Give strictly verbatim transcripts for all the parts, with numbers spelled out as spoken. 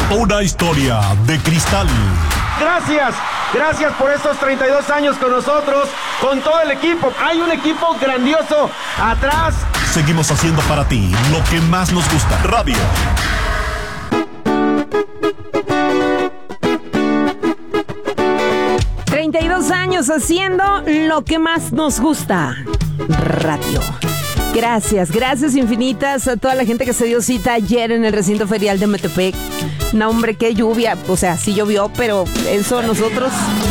Una historia de cristal. Gracias, gracias por estos treinta y dos años con nosotros, con todo el equipo. Hay un equipo grandioso atrás. Seguimos haciendo para ti lo que más nos gusta. Radio. treinta y dos años haciendo lo que más nos gusta. Radio. Gracias, gracias infinitas a toda la gente que se dio cita ayer en el recinto ferial de Metepec. No, hombre, qué lluvia. O sea, sí llovió, pero eso nosotros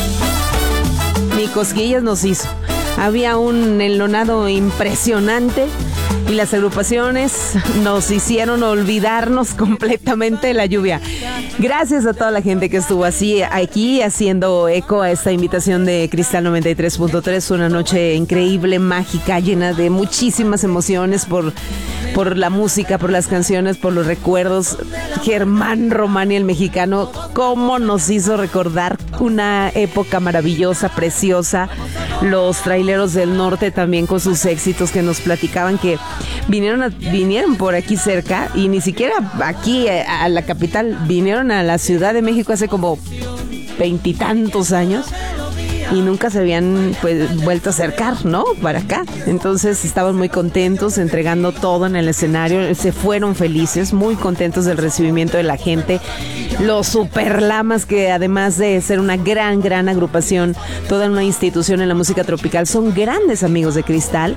ni cosquillas nos hizo. Había un enlonado impresionante y las agrupaciones nos hicieron olvidarnos completamente de la lluvia. Gracias a toda la gente que estuvo así aquí haciendo eco a esta invitación de Cristal noventa y tres punto tres. Una noche increíble, mágica, llena de muchísimas emociones por, por la música, por las canciones, por los recuerdos. Germán Romani, el mexicano, cómo nos hizo recordar una época maravillosa, preciosa. Los traileros del norte también con sus éxitos que nos platicaban que vinieron a, vinieron por aquí cerca y ni siquiera aquí a, a la capital, vinieron a la Ciudad de México hace como veintitantos años y nunca se habían pues vuelto a acercar, ¿no? Para acá. Entonces estaban muy contentos, entregando todo en el escenario, se fueron felices, muy contentos del recibimiento de la gente. Los Superlamas, que además de ser una gran, gran agrupación, toda una institución en la música tropical, son grandes amigos de Cristal.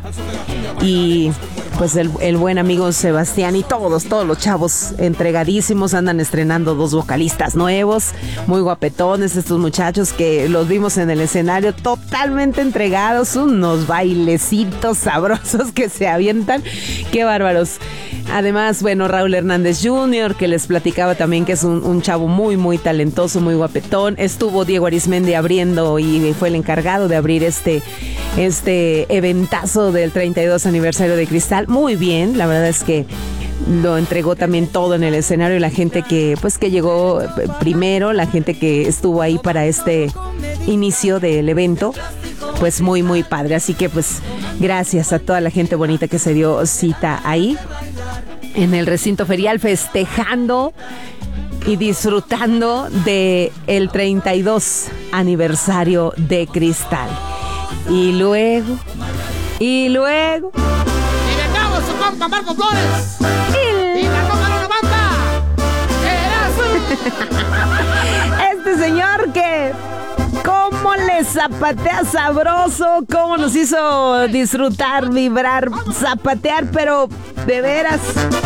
Y pues el, el buen amigo Sebastián y todos, todos los chavos entregadísimos, andan estrenando dos vocalistas nuevos, muy guapetones estos muchachos que los vimos en el escenario totalmente entregados, unos bailecitos sabrosos que se avientan, qué bárbaros. Además, bueno, Raúl Hernández junior, que les platicaba también que es un, un chavo muy, muy talentoso, muy guapetón. Estuvo Diego Arismendi abriendo y fue el encargado de abrir este, este eventazo del treinta y dos aniversario de Cristal. Muy bien, la verdad es que lo entregó también todo en el escenario y la gente que, pues, que llegó primero, la gente que estuvo ahí para este inicio del evento, pues muy, muy padre. Así que, pues, gracias a toda la gente bonita que se dio cita ahí en el recinto ferial, festejando y disfrutando de el treinta y dos aniversario de Cristal. Y luego, y luego... Y ganamos su compa Marco Flores. Y, y la copa no levanta. este señor que... cómo le zapatea sabroso, cómo nos hizo disfrutar, vibrar, zapatear, pero de veras.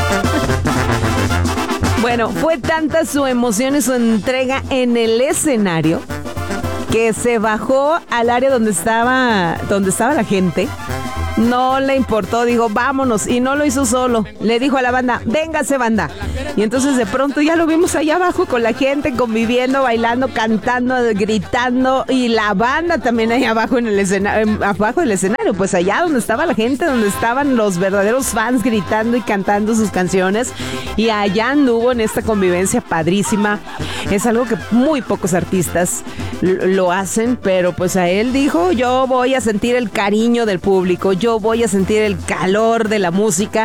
Bueno, fue tanta su emoción y su entrega en el escenario que se bajó al área donde estaba, donde estaba la gente. No le importó, dijo, vámonos, y no lo hizo solo. Le dijo a la banda, véngase banda. Y entonces de pronto ya lo vimos allá abajo con la gente, conviviendo, bailando, cantando, gritando, y la banda también allá abajo en el escenario, abajo del escenario, pues allá donde estaba la gente, donde estaban los verdaderos fans gritando y cantando sus canciones, y allá anduvo en esta convivencia padrísima. Es algo que muy pocos artistas lo hacen, pero pues a él dijo, yo voy a sentir el cariño del público, yo voy a sentir el calor de la música.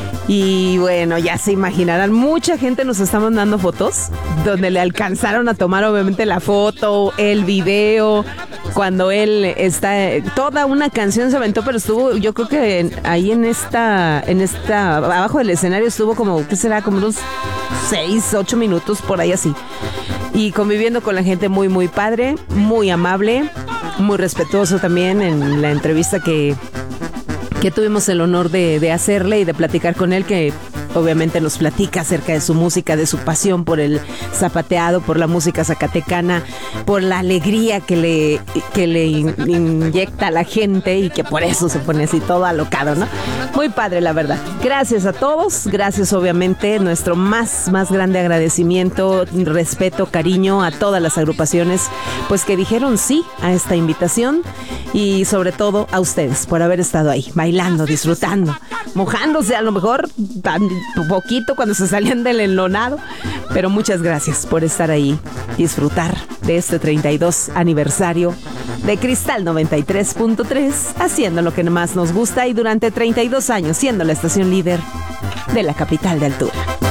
Y bueno, ya se imaginarán, mucha gente nos está mandando fotos donde le alcanzaron a tomar obviamente la foto, el video, cuando él está, toda una canción se aventó, pero estuvo, yo creo que en, ahí en esta, en esta, abajo del escenario estuvo como, ¿qué será? Como unos seis, ocho minutos por ahí así. Y conviviendo con la gente muy, muy padre, muy amable, muy respetuoso también en la entrevista que... que tuvimos el honor de, de hacerle y de platicar con él, que obviamente nos platica acerca de su música, de su pasión por el zapateado, por la música zacatecana, por la alegría que le, que le in, inyecta a la gente y que por eso se pone así todo alocado, ¿no? Muy padre, la verdad. Gracias a todos, gracias obviamente, nuestro más, más grande agradecimiento, respeto, cariño a todas las agrupaciones, pues que dijeron sí a esta invitación, y sobre todo a ustedes por haber estado ahí, bailando, disfrutando, mojándose a lo mejor tan poquito cuando se salían del enlonado, pero muchas gracias por estar ahí, disfrutar de este treinta y dos aniversario de Cristal noventa y tres punto tres, haciendo lo que más nos gusta y durante treinta y dos años siendo la estación líder de la capital de altura.